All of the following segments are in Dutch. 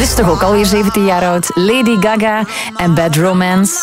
Dit is toch ook alweer 17 jaar oud. Lady Gaga en Bad Romance.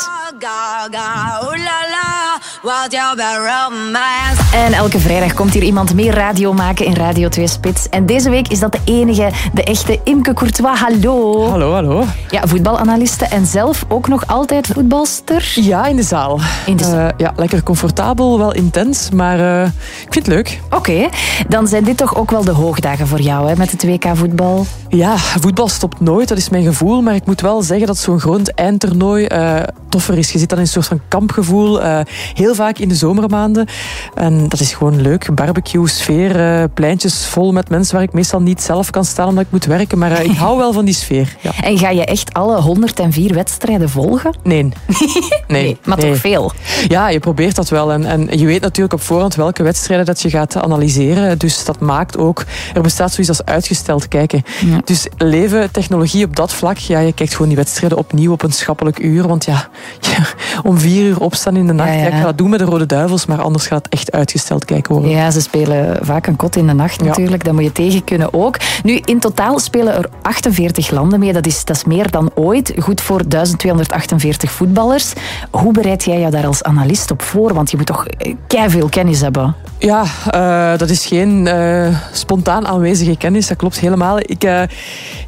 En elke vrijdag komt hier iemand meer radio maken in Radio 2 Spits. En deze week is dat de enige, de echte Imke Courtois. Hallo. Hallo. Ja, voetbalanaliste en zelf ook nog altijd voetbalster. Ja, in de zaal. Ja, lekker comfortabel, wel intens, maar ik vind het leuk. Oké, dan zijn dit toch ook wel de hoogdagen voor jou, hè, met het WK voetbal? Ja, voetbal stopt nooit, dat is mijn gevoel. Maar ik moet wel zeggen dat zo'n groot eindtoernooi toffer is. Je zit dan in een soort van kampgevoel. Heel vaak in de zomermaanden. En dat is gewoon leuk. Barbecue, sfeer, pleintjes vol met mensen waar ik meestal niet zelf kan staan omdat ik moet werken. Maar ik hou wel van die sfeer. Ja. En ga je echt alle 104 wedstrijden volgen? Nee, maar toch veel. Ja, je probeert dat wel. En je weet natuurlijk op voorhand welke wedstrijden dat je gaat analyseren. Dus dat maakt ook... Er bestaat zoiets als uitgesteld kijken. Ja. Dus leven, technologie op dat vlak. Ja, je kijkt gewoon die wedstrijden opnieuw op een schappelijk uur. Want ja, om 4 uur opstaan in de nacht. Ja. Ik ga dat doen met de Rode Duivels, maar anders gaat het echt uitgesteld kijken worden. Ja, ze spelen vaak een kot in de nacht natuurlijk. Dat moet je tegen kunnen ook. Nu, in totaal spelen er 48 landen mee. Dat is meer dan ooit. Goed voor 1248 voetballers. Hoe bereid jij je daar als analist op voor? Want je moet toch keiveel kennis hebben. Ja, dat is geen spontaan aanwezige kennis. Dat klopt helemaal.